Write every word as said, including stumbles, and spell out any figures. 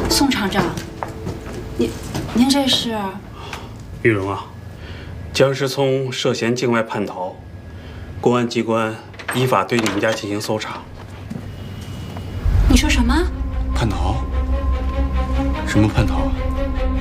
宋厂长，您您这是？ 玉荣啊，姜世聪涉嫌境外叛逃，公安机关依法对你们家进行搜查。 你说什么？ 叛逃？什么叛逃啊？